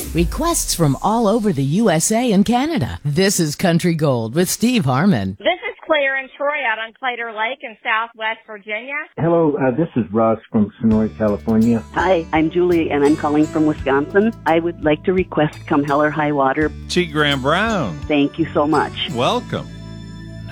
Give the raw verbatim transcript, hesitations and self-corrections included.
Requests from all over the U S A and Canada. This is Country Gold with Steve Harmon. This is Claire and Troy out on Claytor Lake in Southwest Virginia. Hello, uh, this is Ross from Sonora, California. Hi, I'm Julie, and I'm calling from Wisconsin. I would like to request Come Hell or High Water. T. Graham Brown. Thank you so much. Welcome.